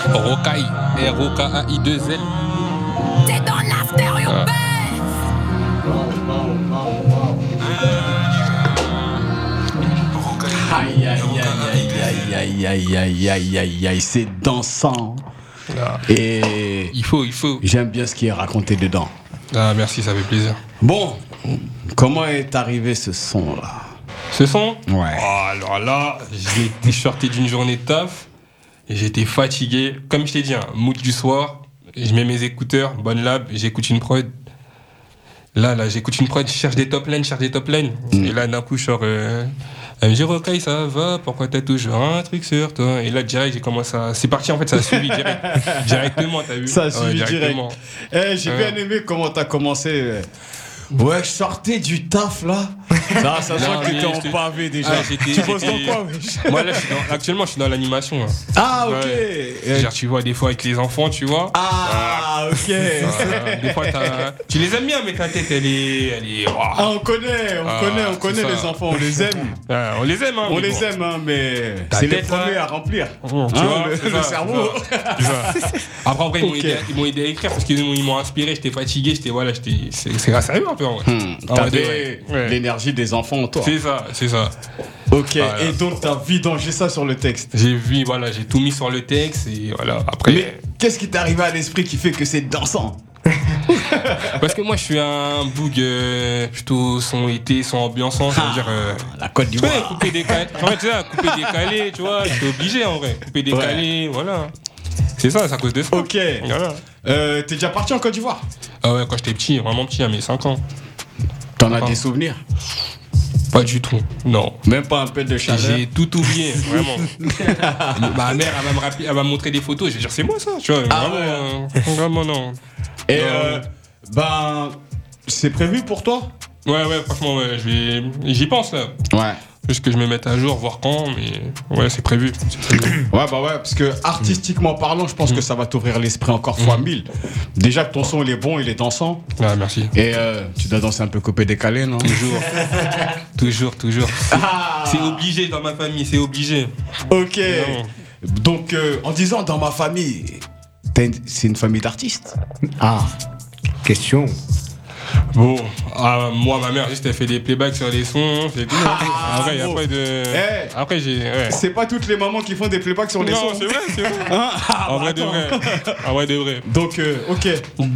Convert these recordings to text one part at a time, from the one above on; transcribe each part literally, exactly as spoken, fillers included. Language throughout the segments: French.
Rocaille, R O K A I deux L. T'es dans l'after urbain. Aïe, aïe, aïe, aïe, aïe, aïe, aïe, aïe, aïe, aïe, c'est dansant. Ah. Et Il faut, il faut. j'aime bien ce qui est raconté dedans. Ah, merci, ça fait plaisir. Bon, comment est arrivé ce son-là? Ce son Ouais. Oh, alors là, j'ai été sorti d'une journée de taf et j'étais fatigué. Comme je t'ai dit, hein, mood du soir, je mets mes écouteurs, bonne lab, j'écoute une prod. Là, là, j'écoute une prod, je cherche des top lines, je cherche des top lines. Mm. Et là, d'un coup, je sors. Euh, elle me dit, ok, ça va, pourquoi t'as toujours un truc sur toi? Et là, direct, j'ai commencé à. C'est parti, en fait, ça a suivi direct. Directement, t'as vu? Ça a suivi Ouais, direct. Eh, j'ai Ouais. bien aimé comment t'as commencé. Ouais, je sortais du taf là. Non, ça sent Non, que mais t'étais en je te- pavé déjà. Ah, j'étais- tu bosses dans j'étais- quoi, wesh? Moi, là, je suis dans- actuellement, je suis dans l'animation. hein. Ah, ok. Ouais. Eh, Genre, tu vois, des fois, avec les enfants, tu vois. Ah, ok. Euh, des fois, t'as- tu les aimes bien, mais ta tête, elle est. Elle est ouah. Ah, on connaît, on Ah, connaît, on c'est connaît ça. les enfants, on les aime. Ouais, on les aime, hein. On mais les bon. aime, hein, mais Ta c'est les tête, là. premiers à remplir. Tu Hein, vois, le- c'est le ça, cerveau. c'est ça, c'est ça. Après, après, ils m'ont Ok. aidé, ils m'ont aidé à écrire parce qu'ils m'ont, ils m'ont inspiré. J'étais fatigué, j'étais. Voilà, j'étais. C'est, c'est grâce à eux, un peu, en vrai. Hmm, Ah, ouais, T'avais ouais, ouais. l'énergie des enfants en toi. C'est ça, c'est ça. Ok, Voilà. et donc t'as vidangé ça sur le texte. J'ai vu, voilà, j'ai tout mis sur le texte et voilà. Après. Mais qu'est-ce qui t'est arrivé à l'esprit qui fait que c'est dansant? Parce que moi, je suis un boug euh, plutôt son été, son ambiançant. Ça veut dire. euh, La Côte Tu vois, d'Ivoire. couper décalé. En fait, c'est ça, couper décalé, tu vois, j'étais obligé en vrai. Couper décalé, voilà. C'est ça, c'est à cause de ça. Ok. Voilà. Euh, T'es déjà parti en Côte d'Ivoire? Ah ouais, quand j'étais petit, vraiment petit, à mes cinq ans. T'en as Ah. des souvenirs? Pas du tout, non. Même pas un peu de chaleur? J'ai tout oublié, vraiment. Ma mère, elle va, me rappeler, elle va me montrer des photos, je vais dire, c'est moi ça, tu vois. Ah vraiment, euh, vraiment, non. Et Non. euh, ben, c'est prévu pour toi? Ouais, ouais, franchement, ouais, je vais... j'y pense là. Ouais. Juste que je me mette à jour, voir quand, mais ouais, c'est prévu. C'est prévu. Ouais, bah ouais, parce que artistiquement parlant, je pense que ça va t'ouvrir l'esprit encore fois mille. Déjà que ton son il est bon, il est dansant. Ah, merci. Et euh, tu dois danser un peu coupé décalé, non? Toujours. toujours, toujours. C'est, Ah. c'est obligé dans ma famille, c'est obligé. Ok. Non. Donc, euh, en disant dans ma famille, t'as une- c'est une famille d'artistes? Ah, question. Bon, ah, moi, ma mère, juste, elle fait des playbacks sur les sons, c'est tout. Ah, Après, il bon. a pas de. Eh. Après, j'ai. Ouais. C'est pas toutes les mamans qui font des playbacks sur les Non, sons. c'est vrai, c'est vrai. Hein? Ah, En bah vrai de attends. vrai. En vrai de vrai. Donc, euh, ok.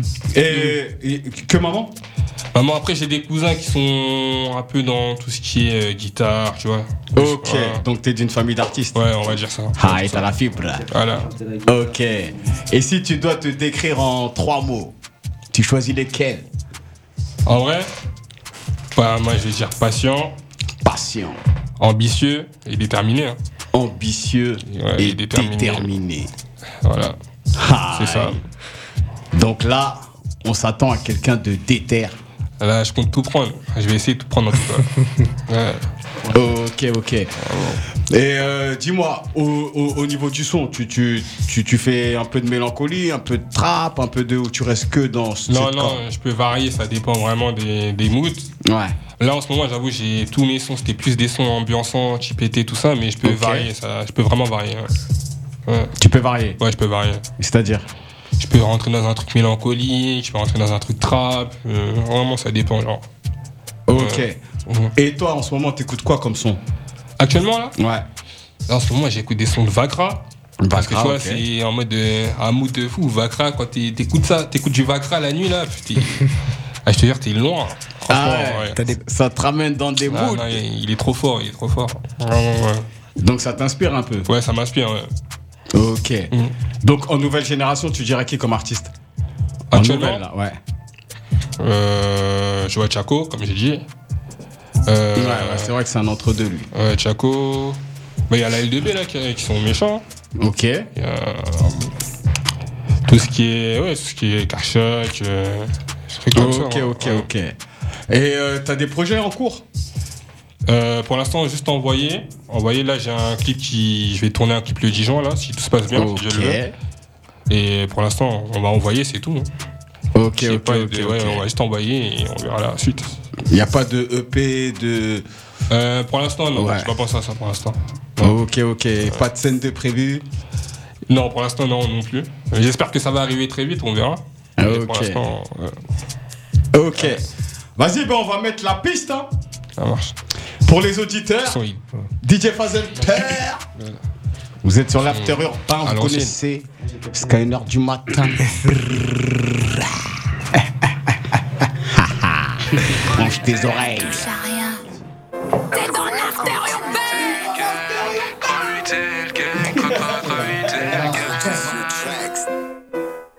Et, et que maman? Maman, après, j'ai des cousins qui sont un peu dans tout ce qui est euh, guitare, tu vois. Ok. Voilà. Donc, t'es d'une famille d'artistes. Ouais, on va dire ça. Ah, et t'as la fibre. Voilà. Ok. Et si tu dois te décrire en trois mots, tu choisis lesquels? En vrai, bah, moi, je vais dire patient, Patient, ambitieux et déterminé. hein. ambitieux Ouais, et et déterminé. déterminé. Voilà. Ah, C'est ça. Donc là, on s'attend à quelqu'un de déter. Là, je compte tout prendre. Je vais essayer de tout prendre en tout cas. Ouais. Ok, ok. Et euh, dis-moi, au, au- au niveau du son, tu, tu, tu, tu fais un peu de mélancolie, un peu de trap, un peu de... ou tu restes que dans ce Non, cette non, corde? je peux varier, ça dépend vraiment des, des moods. Ouais. Là, en ce moment, j'avoue, j'ai tous mes sons, c'était plus des sons ambiançants, chipétés, tout ça, mais je peux Ok. varier, ça, je peux vraiment varier. Ouais. Ouais. Tu peux varier. Ouais, je peux varier. C'est-à-dire? Je peux rentrer dans un truc mélancolique, je peux rentrer dans un truc trap, euh, vraiment, ça dépend, genre. Ok. Mhm. Et toi, en ce moment, t'écoutes quoi comme son? Actuellement, là, Ouais. là, en ce moment, j'écoute des sons de Vakra. Parce que tu Vakra, vois, ok. c'est en mode de, un mood de fou. Vakra, quand t'é- t'écoutes ça, t'écoutes du Vakra la nuit, là, putain. Ah, je te jure, t'es loin. Franchement, Ah ouais. ouais. T'as des... Ça te ramène dans des Ah, moods. non, il il est trop fort, il est trop fort. Vraiment, ouais. Donc ça t'inspire un peu. Ouais, ça m'inspire, ouais. Ok. Mhm. Donc en nouvelle génération, tu dirais qui comme artiste? En Actuellement, nouvelle, là, ouais. euh, je vois Chaco, comme j'ai dit. Euh, Ouais, ouais, c'est vrai que c'est un entre-deux, lui. ouais, Chaco. Bah, il y a la L deux B là qui, qui sont méchants. Ok. Il y a tout ce qui est, ouais, tout ce qui est Karchak, euh, ce truc comme ça, Ok, ouais. ok, Ouais. ok. Et euh, t'as des projets en cours? Euh, pour l'instant, juste envoyé. Envoyé, là, j'ai un clip qui. Je vais tourner un clip le dix juin, là, si tout se passe bien. Si je le veux. Ok. Et pour l'instant, on va envoyer, c'est tout. Ok, J'ai ok, pas ok. de- ouais, on va juste envoyer et on verra la suite. Il n'y a pas de E P, de... Euh, pour l'instant, non, Ouais. je pas pensé à ça pour l'instant. Ok, ok. Pas de scène de prévu? Non, pour l'instant, non, non plus. J'espère que ça va arriver très vite, on verra. Mais Ok. Pour l'instant, euh, Ok. Vas-y, ben on va mettre la piste hein, ça marche. pour les auditeurs. Son hit. D J Fazel Père. Vous êtes sur l'after urbain, À vous l'ancienne. connaissez. Jusqu'à une heure du matin. Branche tes oreilles. J'arrête.